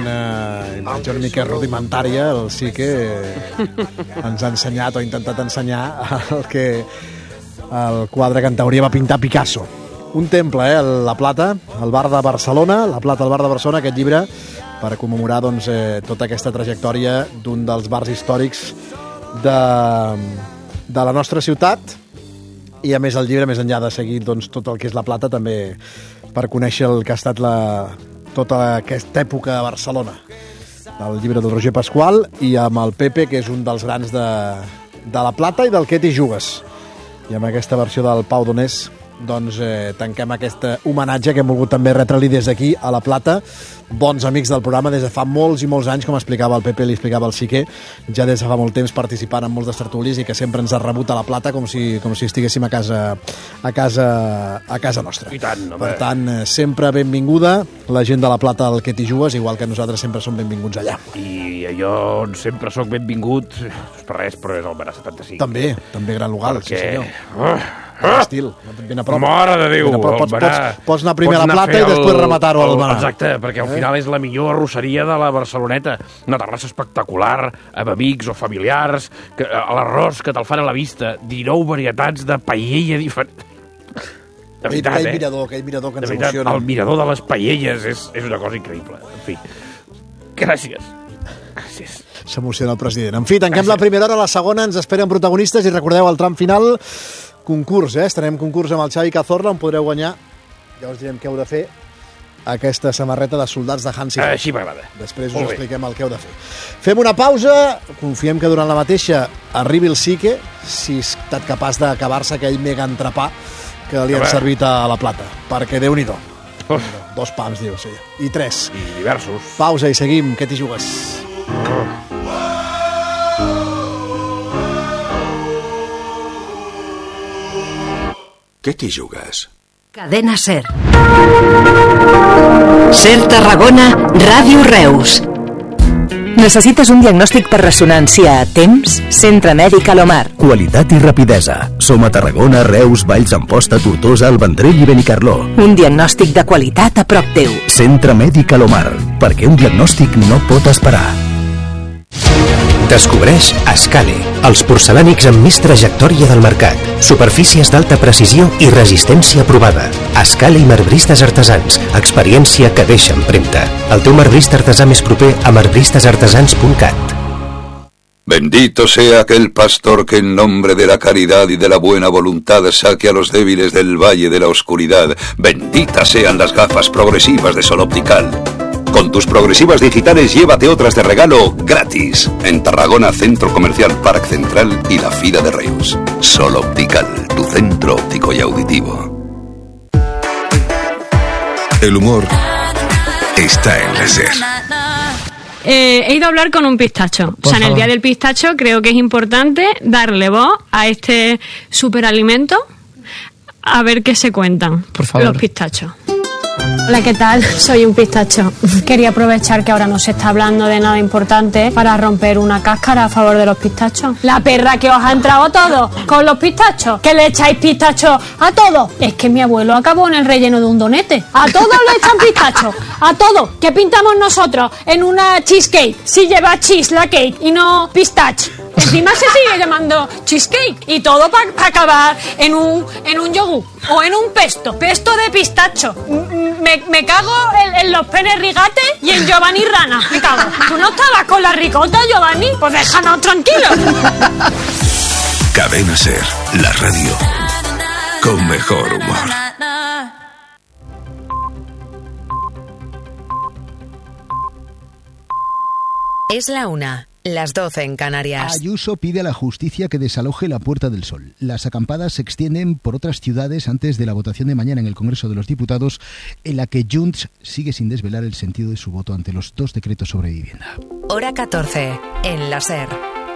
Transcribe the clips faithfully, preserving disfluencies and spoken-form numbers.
una imatge una mica rudimentària, el sí que ens ha ensenyat o ha intentat ensenyar el que el quadre que en teoria va pintar Picasso. Un temple, eh, La Plata, el bar de Barcelona, La Plata, el bar de Barcelona, aquest llibre per commemorar doncs, eh, tota aquesta trajectòria d'un dels bars històrics de, de la nostra ciutat, i a més el llibre, més enllà de seguir doncs, tot el que és La Plata, també per conèixer el que ha estat la, tota aquesta època de Barcelona. El llibre del Roger Pasqual, i amb el Pepe, que és un dels grans de, de La Plata i del Que t'hi jugues. I amb aquesta versió del Pau Donés doncs eh, tanquem aquest homenatge que hem volgut també retre-li des d'aquí a La Plata, bons amics del programa des de fa molts i molts anys, com explicava el Pepe, li explicava el Sique, ja des de fa molt temps participant en molts de tertulis i que sempre ens ha rebut a La Plata com si, com si estiguéssim a casa, a casa, a casa nostra. I tant, home. Per tant, sempre benvinguda la gent de La Plata al Que t'hi jugues, igual que nosaltres sempre som benvinguts allà. I jo sempre sóc benvingut, no és per res, però és el Barà setanta-cinc. També, també gran lugar, perquè... sí senyor. Oh. Ah, estil, ben a prop. Mare de Déu, prop. Pots, Barà, pots, pots anar primer a La Plata i després el, rematar-ho al Barà. Exacte, perquè al eh? final és la millor arrosseria de la Barceloneta. Una terrassa espectacular, amb amics o familiars, que, a l'arròs que te'l fan a la vista, dinou varietats de paella diferents. De veritat, aquell eh? mirador, aquell mirador que ens veritat, emociona. El mirador de les paelles és, és una cosa increïble. En fi, gràcies. Gràcies. S'emociona el president. En fi, tanquem gràcies. La primera hora, la segona ens esperen protagonistes i recordeu el tram final, concurs, eh? Estarem concurs amb el Xavi Cazorla, on podreu guanyar, ja us direm què heu de fer, aquesta samarreta de soldats de Hansi. Així m'agrada. Després us expliquem el que heu de fer. Fem una pausa, confiem que durant la mateixa arribi el Sique, si ha estat capaç d'acabar-se aquell mega entrepà que li han servit a La Plata, perquè Déu-n'hi-do. Uf. Dos pams, diu, sí. I tres. I diversos. Pausa i seguim. Què t'hi jugues? Oh. Què t'hi jugues? Cadena SER. SER Tarragona, Ràdio Reus. Necessites un diagnòstic per ressonància a temps? Centre Mèdic Alomar. Qualitat i rapidesa. Som a Tarragona, Reus, Valls d'Amposta, Tortosa, el Vendrell i Benicarló. Un diagnòstic de qualitat a prop teu. Centre Mèdic Alomar. Perquè un diagnòstic no pot esperar. Descobreix Ascale, els porcelànics amb més trajectòria del mercat. Superfícies d'alta precisió i resistència provada. Ascale i marbristes artesans, experiència que deixa empremta. El teu marbrista artesà més proper a marbristes artesans punt cat. Bendito sea aquel pastor que en nombre de la caridad y de la buena voluntad saque a los débiles del valle de la oscuridad. Benditas sean las gafas progresivas de Sol Optical. Con tus progresivas digitales llévate otras de regalo gratis. En Tarragona, Centro Comercial Parc Central y la Fira de Reus. Sol Optical, tu centro óptico y auditivo. El humor está en la SER. Eh, he ido a hablar con un pistacho. Por o sea, en el Día del Pistacho creo que es importante darle voz a este superalimento, a ver qué se cuentan Por favor. Los pistachos. Hola, ¿qué tal? Soy un pistacho. Quería aprovechar que ahora no se está hablando de nada importante para romper una cáscara a favor de los pistachos. La perra que os ha entrado todo con los pistachos. ¿Que le echáis pistachos a todo? Es que mi abuelo acabó en el relleno de un donete. A todos le echan pistachos. A todo. ¿Qué pintamos nosotros en una cheesecake? Si lleva cheese la cake y no pistache. Encima se sigue llamando cheesecake. Y todo para pa acabar en un, en un yogur. O en un pesto. Pesto de pistacho. Me, me cago en, en los Pérez Rigate y en Giovanni Rana. Me cago. ¿Tú no estabas con la ricota, Giovanni? Pues déjanos tranquilos. Cadena SER, la radio con mejor humor. Es la una. Las doce en Canarias. Ayuso pide a la justicia que desaloje la Puerta del Sol. Las acampadas se extienden por otras ciudades antes de la votación de mañana en el Congreso de los Diputados, en la que Junts sigue sin desvelar el sentido de su voto ante los dos decretos sobre vivienda. Hora catorce, en la SER.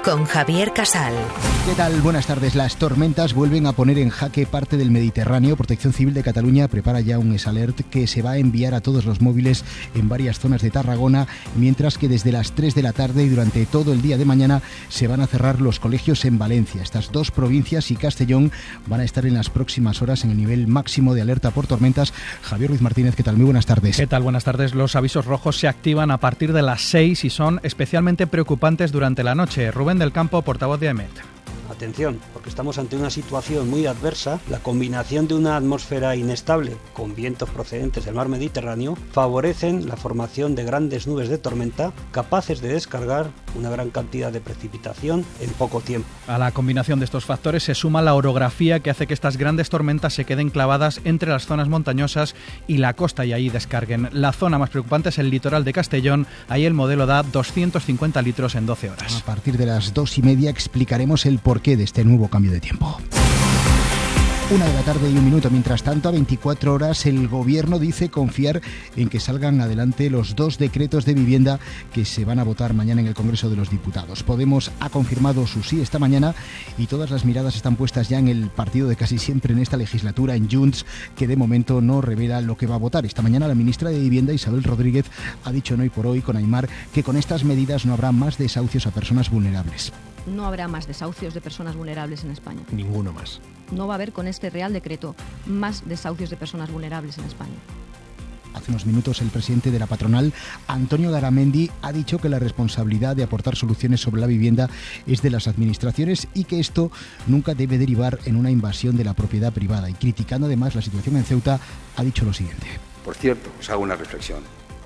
con Javier Casal. ¿Qué tal? Buenas tardes. Las tormentas vuelven a poner en jaque parte del Mediterráneo. Protección Civil de Cataluña prepara ya un S-Alert que se va a enviar a todos los móviles en varias zonas de Tarragona, mientras que desde las tres de la tarde y durante todo el día de mañana se van a cerrar los colegios en Valencia. Estas dos provincias y Castellón van a estar en las próximas horas en el nivel máximo de alerta por tormentas. Javier Ruiz Martínez, ¿qué tal? Muy buenas tardes. ¿Qué tal? Buenas tardes. Los avisos rojos se activan a partir de las seis y son especialmente preocupantes durante la noche. Rubén del Campo, portavoz de AEMET. Atención, porque estamos ante una situación muy adversa. La combinación de una atmósfera inestable con vientos procedentes del mar Mediterráneo favorecen la formación de grandes nubes de tormenta capaces de descargar una gran cantidad de precipitación en poco tiempo. A la combinación de estos factores se suma la orografía que hace que estas grandes tormentas se queden clavadas entre las zonas montañosas y la costa y ahí descarguen. La zona más preocupante es el litoral de Castellón. Ahí el modelo da doscientos cincuenta litros en doce horas. A partir de las dos y media explicaremos el porqué de este nuevo cambio de tiempo. Una de la tarde y un minuto. Mientras tanto, a veinticuatro horas, el Gobierno dice confiar en que salgan adelante los dos decretos de vivienda que se van a votar mañana en el Congreso de los Diputados. Podemos ha confirmado su sí esta mañana y todas las miradas están puestas ya en el partido de casi siempre en esta legislatura, en Junts, que de momento no revela lo que va a votar. Esta mañana la ministra de Vivienda, Isabel Rodríguez, ha dicho en Hoy por Hoy con Aimar que con estas medidas no habrá más desahucios a personas vulnerables. No habrá más desahucios de personas vulnerables en España. Ninguno más. No va a haber con este Real Decreto más desahucios de personas vulnerables en España. Hace unos minutos el presidente de la patronal, Antonio Garamendi, ha dicho que la responsabilidad de aportar soluciones sobre la vivienda es de las administraciones y que esto nunca debe derivar en una invasión de la propiedad privada. Y criticando además la situación en Ceuta, ha dicho lo siguiente. Por cierto, os hago una reflexión.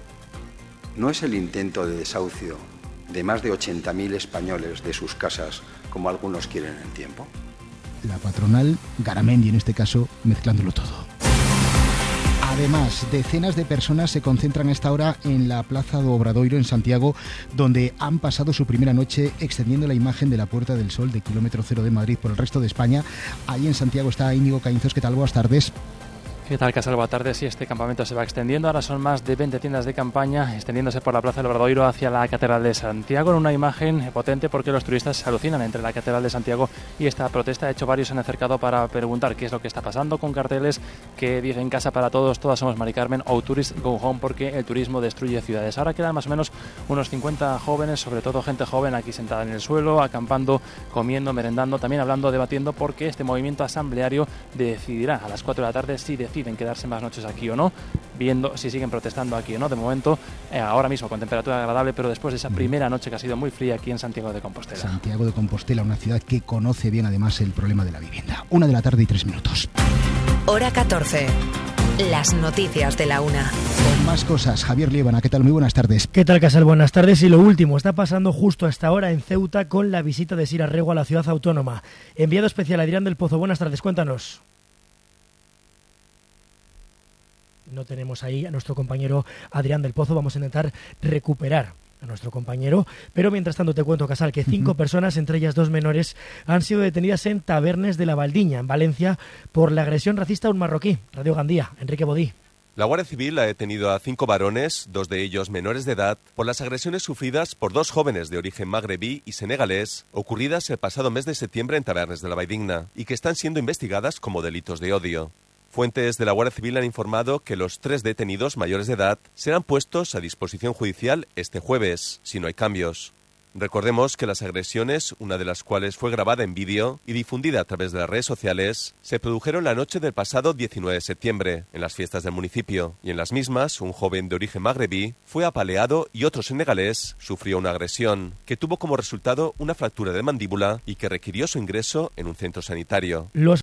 ¿No es el intento de desahucio de más de ochenta mil españoles de sus casas, como algunos quieren en el tiempo? La patronal, Garamendi en este caso, mezclándolo todo. Además, decenas de personas se concentran a esta hora en la Plaza do Obradoiro en Santiago, donde han pasado su primera noche extendiendo la imagen de la Puerta del Sol de kilómetro cero de Madrid por el resto de España. Ahí en Santiago está Íñigo Caínzos. ¿Qué tal? Buenas tardes. ¿Qué tal, Casal? Buenas tardes. Sí, este campamento se va extendiendo. Ahora son más de veinte tiendas de campaña extendiéndose por la Plaza del Obradoiro hacia la Catedral de Santiago en una imagen potente porque los turistas se alucinan entre la Catedral de Santiago y esta protesta. De hecho, varios se han acercado para preguntar qué es lo que está pasando con carteles que dicen casa para todos, todas somos Mari Carmen o Tourist Go Home porque el turismo destruye ciudades. Ahora quedan más o menos unos cincuenta jóvenes, sobre todo gente joven aquí sentada en el suelo, acampando, comiendo, merendando, también hablando, debatiendo porque este movimiento asambleario decidirá a las cuatro de la tarde si deciden quedarse más noches aquí o no, viendo si siguen protestando aquí o no. De momento, eh, ahora mismo con temperatura agradable, pero después de esa primera noche que ha sido muy fría aquí en Santiago de Compostela. Santiago de Compostela, una ciudad que conoce bien además el problema de la vivienda. Una de la tarde y tres minutos. Hora catorce. Las noticias de la una. Con más cosas, Javier Liébana, ¿qué tal? Muy buenas tardes. ¿Qué tal, Casal? Buenas tardes. Y lo último, está pasando justo a esta hora en Ceuta con la visita de Sira Rego a la ciudad autónoma. Enviado especial Adrián del Pozo, buenas tardes, cuéntanos. No tenemos ahí a nuestro compañero Adrián del Pozo, vamos a intentar recuperar a nuestro compañero, pero mientras tanto te cuento, Casal, que cinco uh-huh. personas, entre ellas dos menores, han sido detenidas en Tabernes de la Valdiña, en Valencia, por la agresión racista a un marroquí. Radio Gandía, Enrique Bodí. La Guardia Civil ha detenido a cinco varones, dos de ellos menores de edad, por las agresiones sufridas por dos jóvenes de origen magrebí y senegalés, ocurridas el pasado mes de septiembre en Tabernes de la Valdiña, y que están siendo investigadas como delitos de odio. Fuentes de la Guardia Civil han informado que los tres detenidos mayores de edad serán puestos a disposición judicial este jueves, si no hay cambios. Recordemos que las agresiones, una de las cuales fue grabada en vídeo y difundida a través de las redes sociales, se produjeron la noche del pasado diecinueve de septiembre, en las fiestas del municipio, y en las mismas, un joven de origen magrebí fue apaleado y otro senegalés sufrió una agresión, que tuvo como resultado una fractura de mandíbula y que requirió su ingreso en un centro sanitario. Los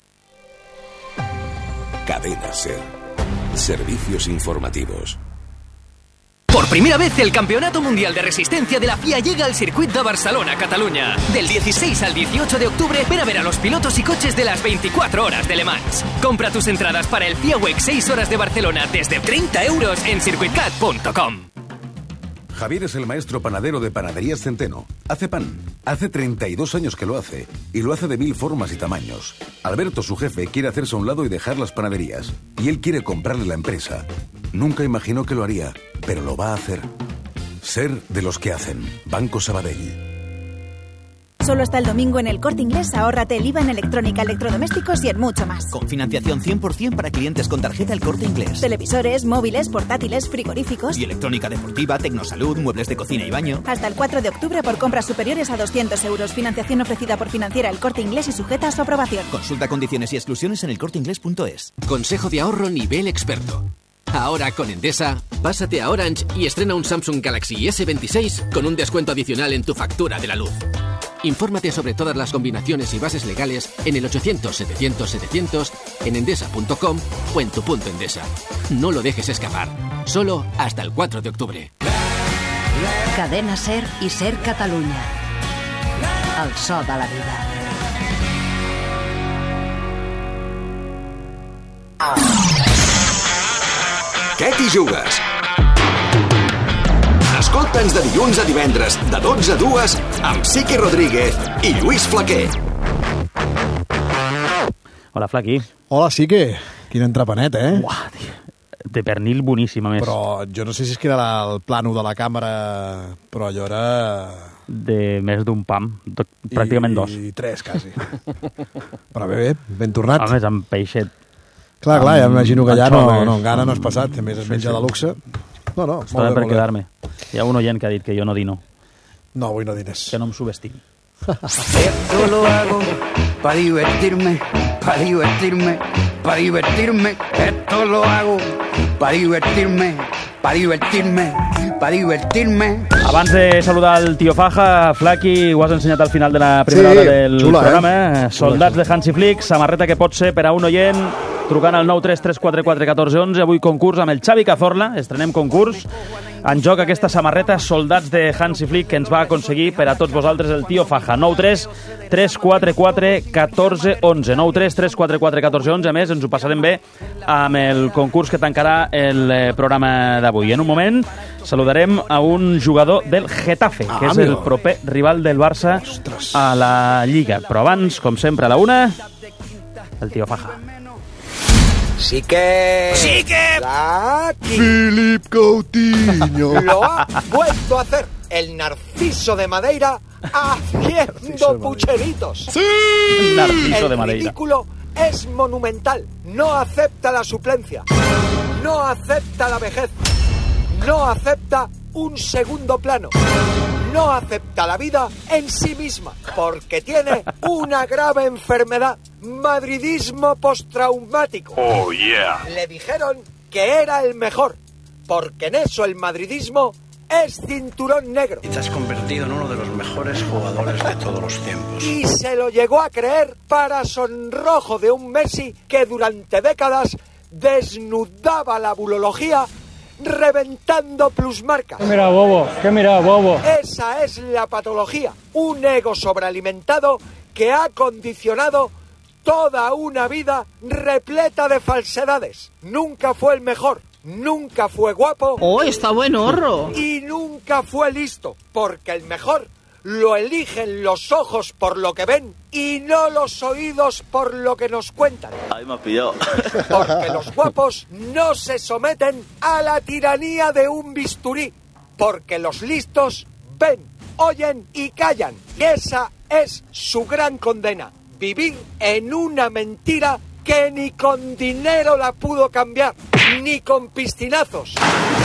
Cadena SER. Servicios informativos. Por primera vez el Campeonato Mundial de Resistencia de la F I A llega al Circuit de Barcelona, Catalunya. Del dieciséis al dieciocho de octubre, ven a ver a los pilotos y coches de las veinticuatro horas de Le Mans. Compra tus entradas para el F I A Week seis horas de Barcelona desde treinta euros en circuitcat punto com. Javier es el maestro panadero de Panaderías Centeno. Hace pan. Hace treinta y dos años que lo hace. Y lo hace de mil formas y tamaños. Alberto, su jefe, quiere hacerse a un lado y dejar las panaderías. Y él quiere comprarle la empresa. Nunca imaginó que lo haría, pero lo va a hacer. Ser de los que hacen. Banco Sabadell. Solo hasta el domingo en El Corte Inglés ahórrate el I V A en electrónica, electrodomésticos y en mucho más. Con financiación cien por ciento para clientes con tarjeta El Corte Inglés. Televisores, móviles, portátiles, frigoríficos y electrónica deportiva, tecnosalud, muebles de cocina y baño. Hasta el cuatro de octubre por compras superiores a doscientos euros. Financiación ofrecida por Financiera El Corte Inglés y sujeta a su aprobación. Consulta condiciones y exclusiones en elcorteinglés punto es. Consejo de ahorro nivel experto. Ahora con Endesa, pásate a Orange y estrena un Samsung Galaxy ese veintiséis con un descuento adicional en tu factura de la luz. Infórmate sobre todas las combinaciones y bases legales en el ochocientos setecientos setecientos, en endesa punto com o en tu punto Endesa. No lo dejes escapar. Solo hasta el cuatro de octubre. Cadena Ser i Ser Catalunya. El so de la vida. Què t'hi jugues? Escolta'ns de dilluns a divendres, de dotze a dues, amb Sique Rodríguez i Lluís Flaquer. Hola, Flaqui. Hola, Sique. Quin entrepanet, eh? Uah, de pernil boníssim, a més. Però jo no sé si és que era el plano de la càmera, però allò era... De més d'un pam, pràcticament I, dos. I tres, quasi. Però bé, bé, ben tornat. A més, amb peixet. Clar, clar, ja m'imagino que allà no, anxoves, no, encara no has passat, a més es menja de luxe. No, no, Està bé per quedar-me. Hi ha un oient que ha dit que jo no dino. No, avui no dines. Que no em subestimi. Esto lo hago para divertirme, para divertirme, para divertirme. Esto lo hago para divertirme, para divertirme, para divertirme. Abans de saludar el tio Faja, Flaqui, ho has ensenyat al final de la primera Sí, hora del xula, programa. eh? Soldats de Hansi Flick, samarreta que pot ser per a un oient, trucant al nou tres tres quatre quatre un quatre un u. Avui concurs amb el Xavi Cazorla, estrenem concurs. En joc aquesta samarreta, Soldats de Hansi Flick, que ens va aconseguir per a tots vosaltres el tio Faja. nou tres tres quatre quatre un quatre u u. nou tres tres quatre quatre un quatre u u. A més, ens ho passarem bé amb el concurs que tancarà el eh, programa d'avui. En un moment saludarem a un jugador del Getafe, que Ah, és el amigo. proper rival del Barça a la Lliga. Però abans, com sempre, a la una, el tio Faja. Sí que... Sí que... Flaqui. Philip Coutinho. Lo ha vuelto a hacer el Narciso de Madeira haciendo pucheritos. ¡Sí! Narciso el de Madeira. El ridículo es monumental. No acepta la suplencia. No acepta la vejez. No acepta un segundo plano. No acepta la vida en sí misma, porque tiene una grave enfermedad, madridismo postraumático. Oh, yeah. Le dijeron que era el mejor, porque en eso el madridismo es cinturón negro. Y te has convertido en uno de los mejores jugadores de todos los tiempos. Y se lo llegó a creer para sonrojo de un Messi que durante décadas desnudaba la bulología reventando plusmarcas. ¿Qué mira, bobo? ¿Qué mira, bobo? Esa es la patología. Un ego sobrealimentado que ha condicionado toda una vida repleta de falsedades. Nunca fue el mejor, nunca fue guapo. ¡Oh, está buen horro! Y nunca fue listo, porque el mejor lo eligen los ojos por lo que ven y no los oídos por lo que nos cuentan. Ahí me has pillado. Porque los guapos no se someten a la tiranía de un bisturí. Porque los listos ven, oyen y callan. Y esa es su gran condena. Vivir en una mentira que ni con dinero la pudo cambiar. Ni con piscinazos.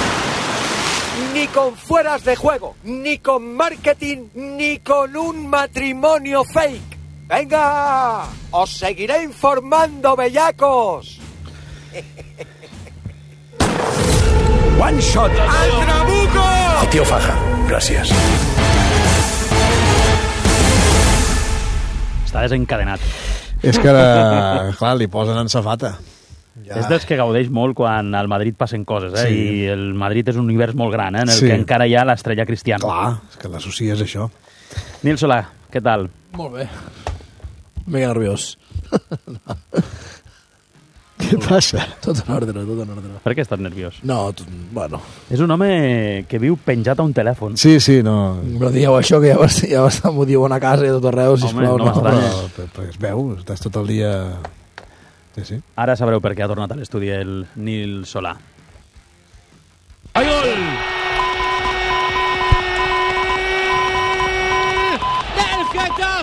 Ni con fueras de juego, ni con marketing, ni con un matrimonio fake. ¡Venga! ¡Os seguiré informando, bellacos! One shot. ¡Al trabuco! El tío Faja, gràcies. Està desencadenat. És que, ara, clar, li posen en safata. Ja. És dels que gaudeix molt quan al Madrid passen coses, eh? Sí. I el Madrid és un univers molt gran, eh? En el Sí. que encara hi ha l'estrella Cristiano. Clar, és que l'associes això. Nil Solà, què tal? Molt bé. M'he nerviós. Què passa? Tot en ordre, tot en ordre. Per què estàs nerviós? No, tot, bueno. És un home que viu penjat a un telèfon. Sí, sí, no... Però dieu això, que ja vas, ja vas estar motiu a casa i a tot arreu, sisplau. no m'estranya. Però, però es veu, estàs tot el dia... Sí, sí. Ara sabreu per què ha tornat a l'estudi el Nil Solà. ¡Hay gol! ¡Del Getafe!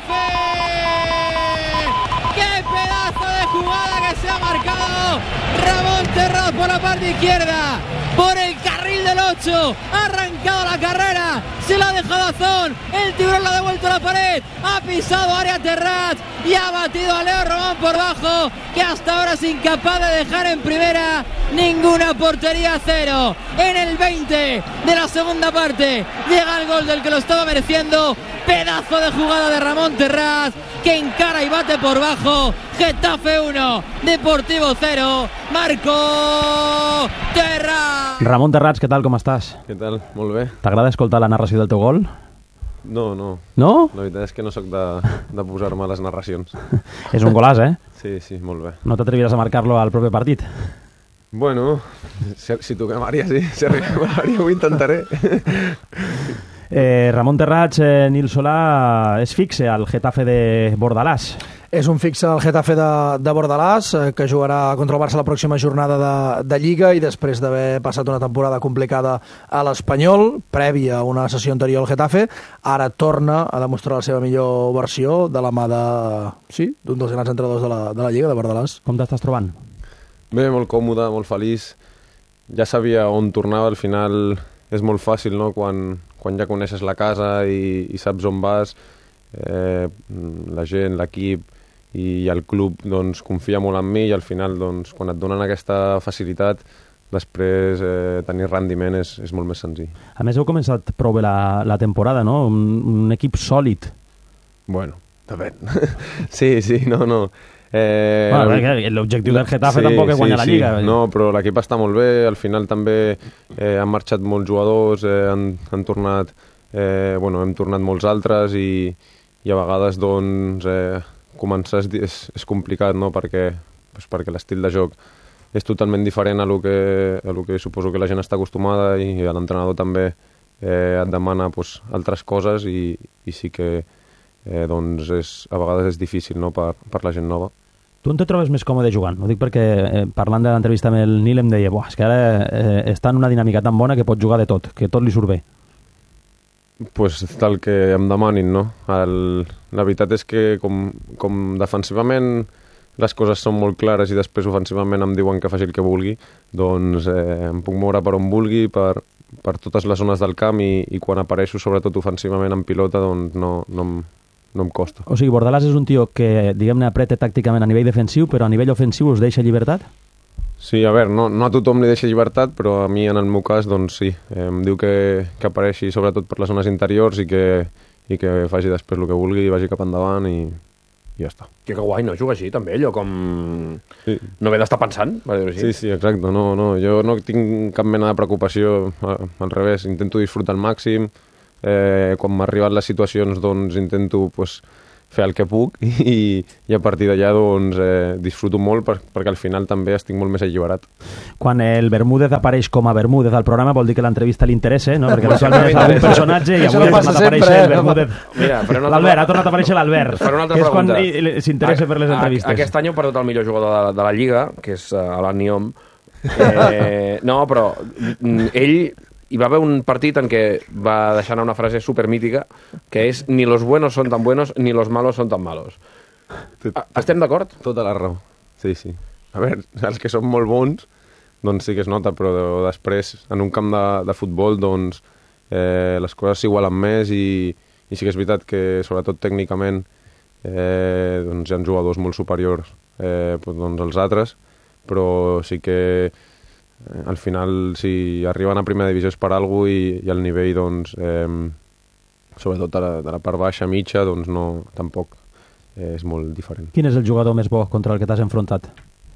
Ramón Terraz por la parte izquierda, por el carril del ocho, ha arrancado la carrera, se la ha dejado a Zon, el tiburón la ha devuelto a la pared, ha pisado área Terraz y ha batido a Leo Román por bajo, que hasta ahora es incapaz de dejar en primera ninguna portería. Cero en el veinte de la segunda parte llega el gol del que lo estaba mereciendo, pedazo de jugada de Ramón Terraz, que encara y bate por bajo. Getafe uno, Deportivo cero, Marco Terraz. Ramon Terrats, què tal, com estàs? Què tal? Molt bé. T'agrada escoltar la narració del teu gol? No, no. No? La veritat és que no sóc de, de posar-me a les narracions. És un golàs, eh? Sí, sí, molt bé. No t'atreviràs a marcar-lo al proper partit? Bueno, si, si toquem àrea, sí. Si arribem a l'àrea ho intentaré. Eh, Ramon Terrats, eh, Nil Solà, és fixe al Getafe de Bordalàs. És un fixe al Getafe de, de Bordalàs, eh, que jugarà contra el Barça la pròxima jornada de, de Lliga, i després d'haver passat una temporada complicada a l'Espanyol, prèvia a una sessió anterior al Getafe, ara torna a demostrar la seva millor versió de la mà de, sí, d'un dels grans entrenadors de la, de la Lliga, de Bordalàs. Com t'estàs trobant? Bé, molt còmode, molt feliç. Ja sabia on tornava, al final és molt fàcil, no?, quan, quan ja coneixes la casa i, i saps on vas, eh, la gent, l'equip i el club doncs, confia molt en mi, i al final doncs, quan et donen aquesta facilitat, després eh, tenir rendiment és, és molt més senzill. A més, heu començat prou bé la, la temporada, no? Un, un equip sòlid. Bueno, depèn. sí, sí, no, no. Eh, bueno, l'objectiu del Getafe sí, tampoc és guanyar sí, la Lliga. Sí. No, però l'equip està molt bé, al final també eh, han marxat molts jugadors, eh, han, han tornat, eh, bueno, hem tornat molts altres, i, i a vegades doncs, eh, començar és, és, és complicat, no?, perquè, pues, perquè l'estil de joc és totalment diferent a lo que, a lo que suposo que la gent està acostumada, i l'entrenador també eh, et demana pues, altres coses, i, i sí que eh, doncs és, a vegades és difícil, no?, per, per la gent nova. Tu on te trobes més còmode jugant? Ho dic perquè eh, parlant de l'entrevista amb el Nil em deia Buah, és que ara eh, està en una dinàmica tan bona que pot jugar de tot, que tot li surt bé. Pues tal que em demanin, no? El, la veritat és que com, com defensivament les coses són molt clares i després ofensivament em diuen que faci el que vulgui, doncs eh, em puc moure per on vulgui, per, per totes les zones del camp, i, i quan apareixo, sobretot ofensivament en pilota, doncs no, no, em, no em costa. O sigui, Bordalàs és un tio que, diguem-ne, apreta tàcticament a nivell defensiu, però a nivell ofensiu us deixa llibertat? Sí, a veure, no, no a tothom li deixa llibertat, però a mi, en el meu cas, doncs sí. Eh, em diu que, que apareixi sobretot per les zones interiors, i que, i que faci després el que vulgui, i vagi cap endavant, i, i ja està. Que, que guai, no? Juga així, també, allò com... Sí. No haver d'estar pensant, per dir-ho així. Sí, sí, exacte. No, no, jo no tinc cap mena de preocupació, al revés, intento disfrutar al màxim. Eh, quan m'han arribat les situacions, doncs intento pues, fer el que puc, i, i a partir d'allà doncs, eh, disfruto molt, per, perquè al final també estic molt més alliberat. Quan el Bermúdez apareix com a Bermúdez al programa vol dir que l'entrevista li interessa, no? Perquè normalment és algun personatge i avui ha tornat a aparèixer el Bermúdez. Mira, L'Albert, ha tornat a aparèixer l'Albert. Per una altra que és pregunta. quan s'interessa per les entrevistes. Aquest any heu perdut el millor jugador de, de la Lliga, que és uh, Alan Niom. Eh, no, però ell... Hi va haver un partit en què va deixar anar una frase supermítica, que és ni los buenos son tan buenos ni los malos son tan malos. Estem d'acord? Tota la raó, sí, sí. A veure, els que són molt bons, doncs sí que es nota, però després, en un camp de, de futbol, doncs, eh, les coses s'igualen més, i, i sí que és veritat que, sobretot tècnicament, eh, doncs hi ha jugadors molt superiors eh, doncs als altres, però sí que al final, si arriben a primera divisió és per alguna cosa, i, i el nivell, doncs, eh, sobretot de la, de la part baixa, mitja, doncs no, tampoc eh, és molt diferent. Quin és el jugador més bo contra el que t'has enfrontat?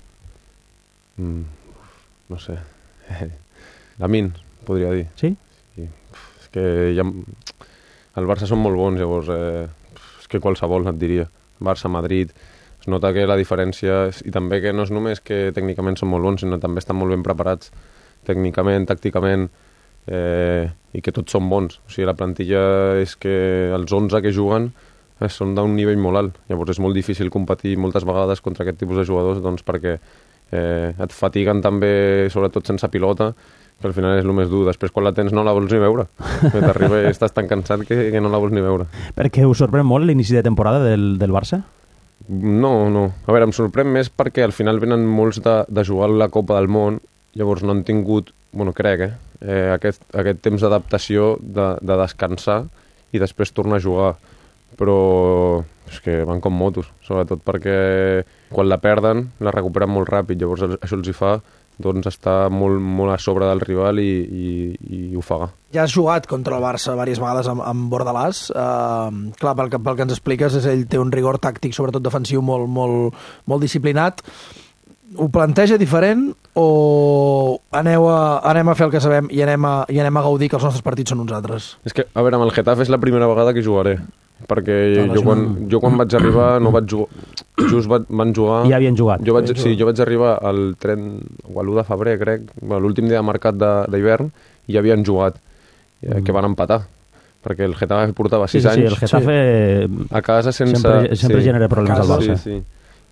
Mm, no sé. Lamin, podria dir. Sí? Sí. És que ja... el Barça són molt bons, llavors eh, és que qualsevol et diria. Barça, Madrid... Es nota que la diferència, i també que no és només que tècnicament són molt bons, sinó també estan molt ben preparats tècnicament, tàcticament, eh, i que tots són bons. O sigui, la plantilla és que els onze que juguen eh, són d'un nivell molt alt. Llavors és molt difícil competir moltes vegades contra aquest tipus de jugadors, doncs perquè eh, et fatiguen també, sobretot sense pilota, que al final és el més dur. Després, quan la tens, no la vols ni veure. T'arriba i estàs tan cansat que, que no la vols ni veure. Perquè us sorprèn molt l'inici de temporada del, del Barça? No, no. A veure, em sorprèn més perquè al final venen molts de, de jugar a la Copa del Món, llavors no han tingut, bueno, crec, eh, eh aquest, aquest temps d'adaptació, de, de descansar i després tornar a jugar. Però és que van com motos, sobretot perquè quan la perden la recuperen molt ràpid, llavors això els hi fa doncs estar molt, molt a sobre del rival i, i, i ofegar. Ja has jugat contra el Barça diverses vegades amb, amb Bordalàs. Uh, clar, pel que, pel que ens expliques, és ell té un rigor tàctic, sobretot defensiu, molt, molt, molt disciplinat. Ho planteja diferent o aneu a, anem a fer el que sabem i anem a, i anem a gaudir que els nostres partits són uns altres? És que, a veure, amb el Getafe és la primera vegada que jugaré, perquè no, jo, quan, jo quan vaig arribar no vaig jugar, just van, van jugar... Ja havien jugat. Jo vaig, sí, jo vaig arribar al tren, o a l'u de febrer, crec, l'últim dia de mercat d'hivern, i ja havien jugat, mm. que van empatar, perquè el Getafe portava sis sí, sí, anys... Sí, el Getafe a casa sense... Sempre, sempre sí, genera problemes al Barça. Sí, sí.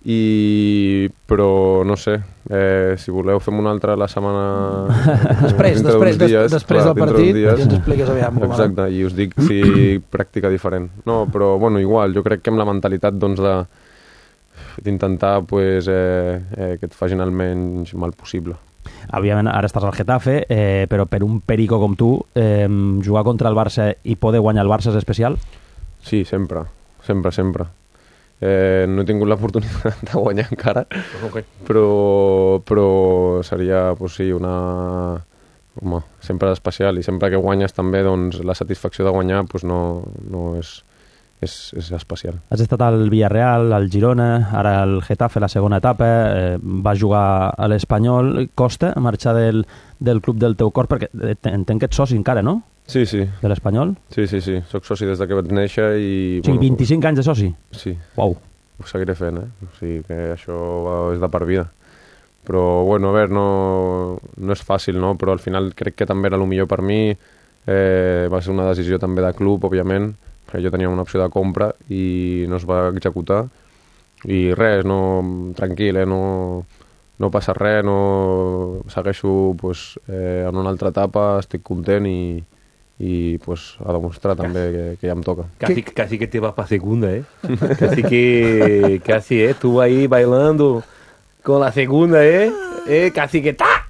I, però no sé, eh, si voleu fem una altra la setmana després, després, dies, després clar, del partit dies, i ens expliques aviam com exacte, i us dic si pràctica diferent no, però bueno, igual, jo crec que amb la mentalitat doncs de d'intentar pues, eh, eh, que et facin el menys mal possible. Òbviament ara estàs al Getafe, eh, però per un perico com tu eh, jugar contra el Barça i poder guanyar el Barça és especial? Sí, sempre, sempre, sempre. Eh, no he tingut l'oportunitat de guanyar encara, okay. però, però seria pues, sí, una... Home, sempre especial, i sempre que guanyes també doncs, la satisfacció de guanyar pues, no, no és, és, és especial. Has estat al Villarreal, al Girona, ara al Getafe, la segona etapa, eh, vas jugar a l'Espanyol. Costa marxar del, del club del teu cor, perquè entenc que ets soci encara, no? Sí, sí. De l'Espanyol? Sí, sí, sí. Soc soci des de que vaig néixer i... O sigui, bueno, vint-i-cinc anys de soci? Sí. Uau. Ho seguiré fent, eh? O sigui que això és de per vida. Però, bueno, a veure, no, no és fàcil, no? Però al final crec que també era el millor per mi. Eh, va ser una decisió també de club, òbviament, perquè jo tenia una opció de compra i no es va executar. I res, no, tranquil, eh? No... no passa res, no segueixo pues, eh, en una altra etapa, estic content i, i pues, a demostrar casi, també que, que ja em toca. Casi, casi que te vas para segunda, ¿eh? Casi que, casi, ¿eh? Tú ahí bailando con la segunda, ¿eh? eh casi que ta!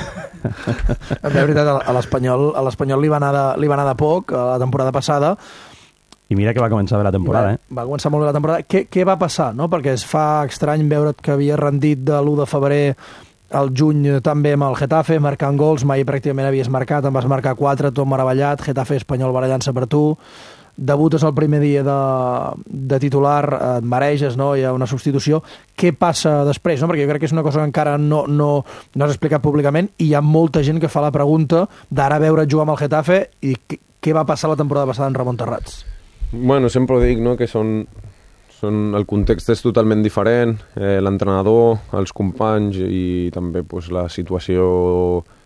En veritat, a l'Espanyol a l'Espanyol li, va anar de, li va anar de poc a la temporada passada. I mira que va començar bé la temporada, va, eh? Va començar molt bé la temporada. Què, què va passar, no? Perquè es fa estrany veure't que havia rendit de l'u de febrer al juny també amb el Getafe, marcant gols, mai pràcticament havies marcat, en vas marcar quatre, tot meravellat, Getafe Espanyol barallant-se per tu, debutes el primer dia de, de titular, et mareges, no? Hi ha una substitució. Què passa després, no? Perquè jo crec que és una cosa que encara no, no, no has explicat públicament i hi ha molta gent que fa la pregunta d'ara veure jugar amb el Getafe i què va passar la temporada passada en Ramon Terrats. Bueno, sempre ho dic, no?, que són, són, el context és totalment diferent, eh, l'entrenador, els companys i també pues, la situació